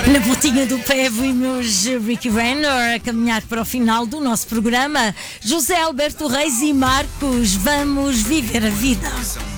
Na pontinha do pé vimos Ricky Renner a caminhar para o final do nosso programa. José Alberto Reis e Marcos, vamos viver a vida.